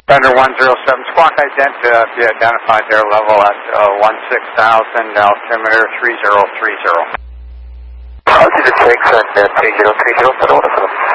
Thunder 107, squawk ident, be identified their level at 16,000, altimeter 3030. Roger, 6 and 3030 for order for them.